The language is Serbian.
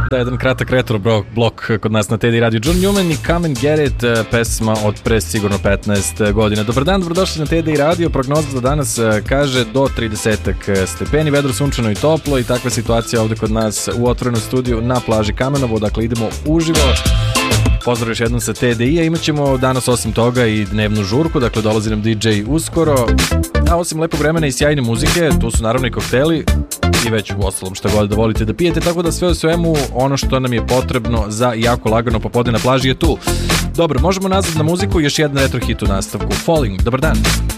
Da, jedan kratak retro blok kod nas na Teddy Radio. John Newman i Come and Get It, pesma od pre sigurno 15 godina. Dobar dan, dobrodošli na Teddy Radio. Prognoza za danas kaže do 30 stepeni, vedro, sunčano i toplo i takva situacija ovde kod nas u otvorenom studiju na plaži Kamenovo, dakle idemo uživo. Pozdrav još jednom sa TDI-a, imat ćemo danas osim toga i dnevnu žurku, dakle dolazi nam DJ uskoro, a osim lepog vremena i sjajne muzike, tu su naravno i kokteli i već u ostalom šta god da volite da pijete, tako da sve u svemu ono što nam je potrebno za jako lagano popodne na plaži je tu. Dobro, možemo nazad na muziku, još jedan retro hit u nastavku. Falling, dobar dan.